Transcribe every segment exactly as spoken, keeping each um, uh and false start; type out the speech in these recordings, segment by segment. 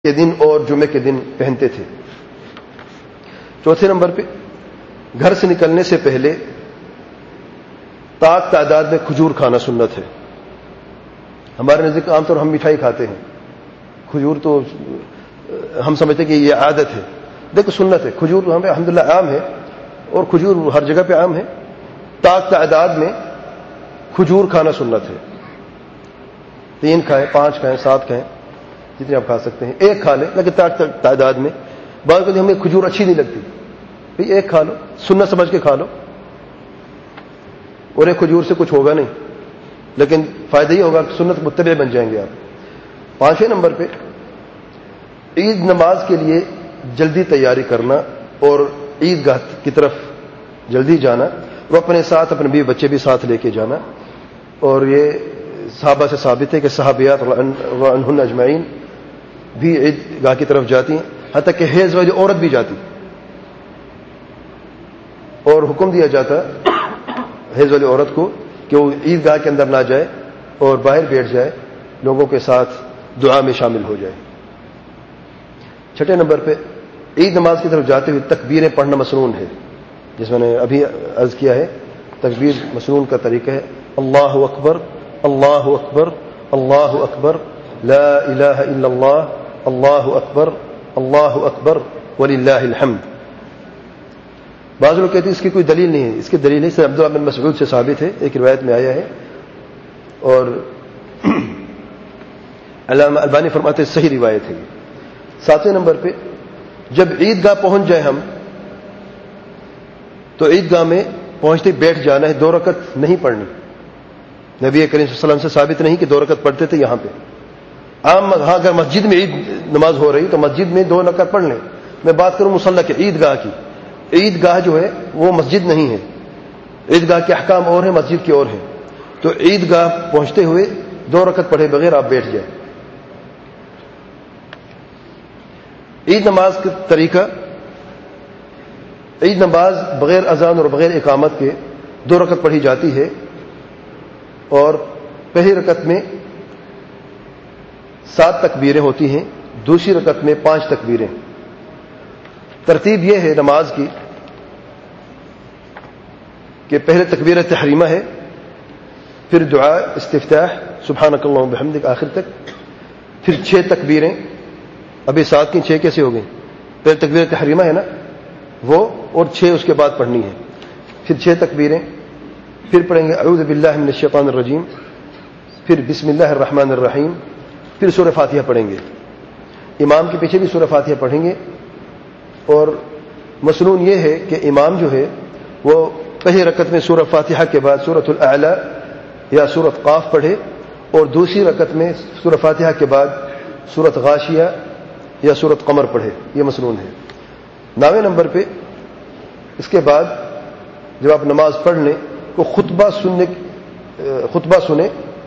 کے دن اور جمعے کے دن پہنتے تھے۔ چوتھے نمبر پہ گھر سے نکلنے سے پہلے طاق تعداد میں کھجور کھانا سنت ہے۔ ہمارے نزدیک عام طور ہم مٹھائی کھاتے ہیں، کھجور تو ہم سمجھتے کہ یہ عادت ہے، دیکھو سنت ہے۔ کھجور ہمیں الحمدللہ عام ہے اور کھجور ہر جگہ پہ عام ہے۔ طاق تعداد میں کھجور کھانا سنت ہے۔ تین کھائیں، پانچ کھائیں، سات کھائیں، جتنے آپ کھا سکتے ہیں۔ ایک کھا لیں لیکن طاق تعداد میں۔ بعض کہتے ہیں ہمیں کھجور اچھی نہیں لگتی، بھئی ایک کھا لو، سنت سمجھ کے کھا لو، اور ایک کھجور سے کچھ ہوگا نہیں، لیکن فائدہ یہ ہوگا کہ سنت متبع بن جائیں گے آپ۔ پانچویں نمبر پہ عید نماز کے لیے جلدی تیاری کرنا اور عید گاہ کی طرف جلدی جانا، اور اپنے ساتھ اپنے بیوی بچے بھی ساتھ لے کے جانا۔ اور یہ صحابہ سے ثابت ہے کہ صحابیات عنہن اجمعین بھی عید گاہ کی طرف جاتی ہیں، حتیٰ کہ حیض والی عورت بھی جاتی، اور حکم دیا جاتا حیض والی عورت کو کہ وہ عید گاہ کے اندر نہ جائے اور باہر بیٹھ جائے، لوگوں کے ساتھ دعا میں شامل ہو جائے۔ چھٹے نمبر پہ عید نماز کی طرف جاتے ہوئے تکبیریں پڑھنا مسنون ہے، جس میں نے ابھی عرض کیا ہے۔ تکبیر مسنون کا طریقہ ہے اللہ اکبر، اللہ اکبر، اللہ اکبر، لا الہ الا اللہ، اللہ اکبر، اللہ اکبر وللہ الحمد۔ بعض لوگ کہتے ہیں اس کی کوئی دلیل نہیں ہے، اس کی دلیل ہے عبداللہ بن مسعود سے ثابت ہے، ایک روایت میں آیا ہے، اور علامہ البانی فرماتے ہیں صحیح روایت ہے۔ ساتویں نمبر پہ جب عید گاہ پہنچ جائے ہم تو عید گاہ میں پہنچتے بیٹھ جانا ہے، دو رکعت نہیں پڑھنی۔ نبی کریم صلی اللہ علیہ وسلم سے ثابت نہیں کہ دو رکعت پڑھتے تھے یہاں پہ۔ عام ہاں اگر مسجد میں عید نماز ہو رہی تو مسجد میں دو رکعت پڑھ لیں۔ میں بات کروں مصلی کی، عید گاہ کی۔ عید گاہ جو ہے وہ مسجد نہیں ہے، عید گاہ کے احکام اور ہیں، مسجد کے اور ہیں۔ تو عید گاہ پہنچتے ہوئے دو رکعت پڑھے بغیر آپ بیٹھ جائیں۔ عید نماز کا طریقہ، عید نماز بغیر اذان اور بغیر اقامت کے دو رکعت پڑھی جاتی ہے، اور پہلی رکعت میں سات تکبیریں ہوتی ہیں، دوسری رکعت میں پانچ تکبیریں۔ ترتیب یہ ہے نماز کی کہ پہلے تکبیر تحریمہ ہے، پھر دعا استفتاح سبحانک اللہم وبحمدک آخر تک، پھر چھ تکبیریں۔ ابھی سات کی چھ کیسے ہو گئی؟ پہلے تکبیر تحریمہ ہے نا وہ، اور چھ اس کے بعد پڑھنی ہے، پھر چھ تکبیریں، پھر پڑھیں گے اعوذ باللہ من الشیطان الرجیم، پھر بسم اللہ الرحمن الرحیم، پھر سورہ فاتحہ پڑھیں گے۔ امام کے پیچھے بھی سورہ فاتحہ پڑھیں گے، اور مسنون یہ ہے کہ امام جو ہے وہ پہلی رکعت میں سورہ فاتحہ کے بعد سورۃ الاعلی یا سورۃ قاف پڑھے، اور دوسری رکعت میں سورہ فاتحہ کے بعد سورۃ غاشیہ یا سورۃ قمر پڑھے، یہ مسنون ہے۔ نویں نمبر پہ اس کے بعد جب آپ نماز پڑھ لیں تو خطبہ سننے خطبہ سنیں،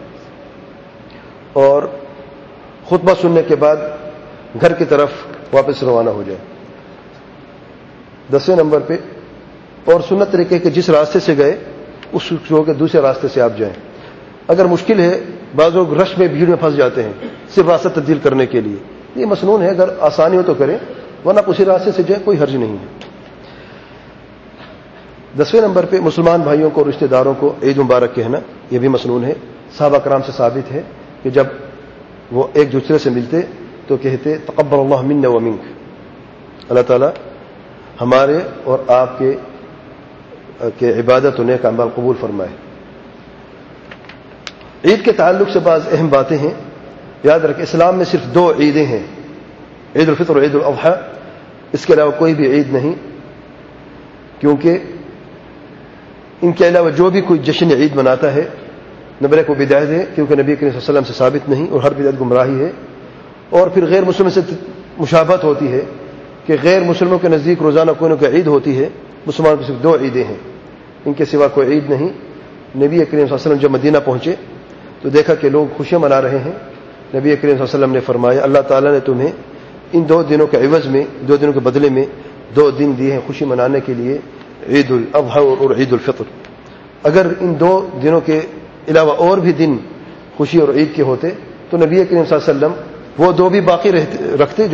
اور خطبہ سننے کے بعد گھر کی طرف واپس روانہ ہو جائے۔ دسویں نمبر پہ اور سنت طریقے کہ جس راستے سے گئے اس چھوڑ کے دوسرے راستے سے آپ جائیں۔ اگر مشکل ہے، بعض لوگ رش میں بھیڑ میں پھنس جاتے ہیں صرف راستہ تبدیل کرنے کے لیے، یہ مسنون ہے، اگر آسانی ہو تو کریں، ورنہ اسی راستے سے جائیں، کوئی حرج نہیں ہے۔ دسویں نمبر پہ مسلمان بھائیوں کو، رشتہ داروں کو عید مبارک کہنا، یہ بھی مسنون ہے۔ صحابہ کرام سے ثابت ہے کہ جب وہ ایک دوسرے سے ملتے تو کہتے تقبل اللہ منا ومنک، اللہ تعالیٰ ہمارے اور آپ کے کہ عبادت و نیک اعمال قبول فرمائے۔ عید کے تعلق سے بعض اہم باتیں ہیں، یاد رکھیں اسلام میں صرف دو عیدیں ہیں، عید الفطر اور عید الاضحیٰ، اس کے علاوہ کوئی بھی عید نہیں، کیونکہ ان کے علاوہ جو بھی کوئی جشن عید مناتا ہے نمبر ایک وہ بدعت ہے، کیونکہ نبی کریم صلی اللہ علیہ وسلم سے ثابت نہیں، اور ہر بدعت گمراہی ہے۔ اور پھر غیر مسلموں سے مشابہت ہوتی ہے کہ غیر مسلموں کے نزدیک روزانہ کوئی نہ کوئی عید ہوتی ہے، مسلمان کو صرف دو عیدیں ہیں، ان کے سوا کوئی عید نہیں۔ نبی کریم صلی اللہ علیہ وسلم جب مدینہ پہنچے تو دیکھا کہ لوگ خوشیاں منا رہے ہیں۔ نبی کریم صلی اللہ علیہ وسلم نے فرمایا اللہ تعالیٰ نے تمہیں ان دو دنوں کے عوض میں، دو دنوں کے بدلے میں دو دن دیے ہیں خوشی منانے کے لیے، عید الاضحیٰ اور عید الفطر۔ اگر ان دو دنوں کے علاوہ اور بھی دن خوشی اور عید کے ہوتے تو نبی کریم صلی اللہ علیہ وسلم وہ دو بھی باقی رہتے رکھتے